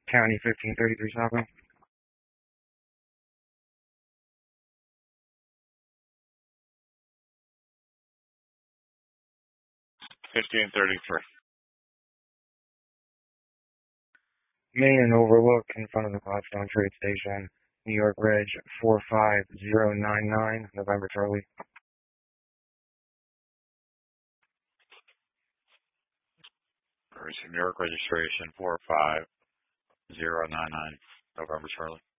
County 1533 Southwest. 1533. Main and Overlook in front of the Gladstone Trade Station, New York Reg 45099, November Charlie. New York registration 45099, November Charlie.